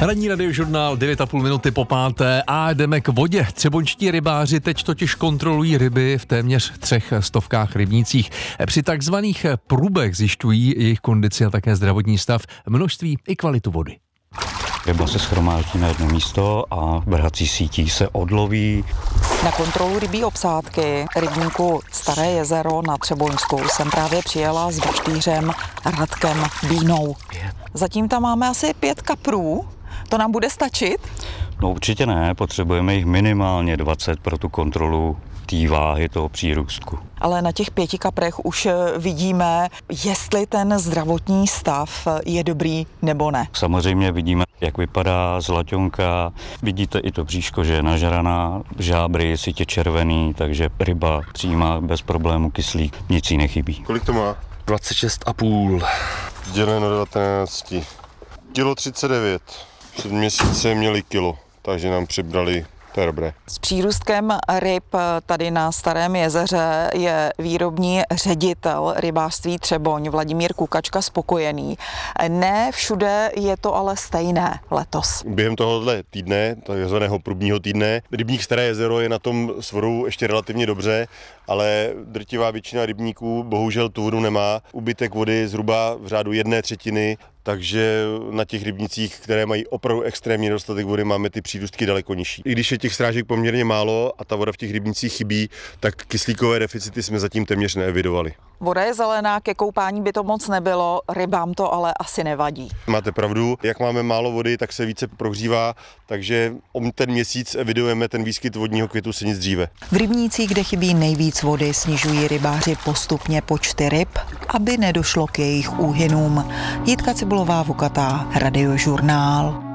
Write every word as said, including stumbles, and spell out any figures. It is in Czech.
Ranní radiožurnál devět a půl minuty po páté a jdeme k vodě. Třeboňští rybáři teď totiž kontrolují ryby v téměř třech stovkách rybnících. Při takzvaných průbech zjišťují jejich kondici a také zdravotní stav, množství i kvalitu vody. Ryba se shromáždí na jedno místo a vrhací sítí se odloví. Na kontrolu rybí obsádky rybníku Staré jezero na Třeboňsku jsem právě přijela s vyštýřem Radkem Bínou. Zatím tam máme asi pět kaprů. To nám bude stačit? No určitě ne, potřebujeme jich minimálně dvacet pro tu kontrolu té váhy toho přírůstku. Ale na těch pěti kaprech už vidíme, jestli ten zdravotní stav je dobrý nebo ne. Samozřejmě vidíme, jak vypadá zlaťonka, vidíte i to bříško, že je nažraná, žábry, sítě červený, takže ryba přijímá bez problému kyslík, nic jí nechybí. Kolik to má? dvacet šest a půl. Děleno devatenáct. Kilo třicet devět. Před měsícem měli kilo, takže nám přibrali. To je dobré. S přírůstkem ryb tady na Starém jezeře je výrobní ředitel rybářství Třeboň Vladimír Kukačka spokojený. Ne všude je to ale stejné letos. Během tohohle týdne, takzvaného průbního týdne, rybník Staré jezero je na tom s vodou ještě relativně dobře, ale drtivá většina rybníků bohužel tu vodu nemá. Úbytek vody zhruba v řádu jedné třetiny, takže na těch rybnicích, které mají opravdu extrémní nedostatek vody, máme ty přírůstky daleko nižší. I když je těch srážek poměrně málo a ta voda v těch rybnicích chybí, tak kyslíkové deficity jsme zatím téměř neevidovali. Voda je zelená, ke koupání by to moc nebylo, rybám to ale asi nevadí. Máte pravdu, jak máme málo vody, tak se více prohřívá, takže o ten měsíc evidujeme ten výskyt vodního květu se nic dříve. V rybnících, kde chybí nejvíc vody, snižují rybáři postupně počty ryb, aby nedošlo k jejich úhynům. Jitka Cibulová, Vukatá, Radiožurnál.